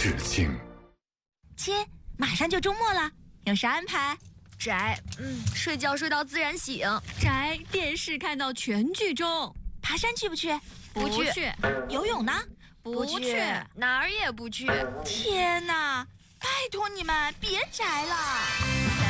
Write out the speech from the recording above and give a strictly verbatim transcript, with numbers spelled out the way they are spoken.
致敬。 亲，马上就周末了，有啥安排？ 宅，嗯，睡觉睡到自然醒。 宅，电视看到全剧终。 爬山去不去？ 不去。 去。 游泳呢？ 不去，哪儿也不去。 天哪，拜托你们别宅了。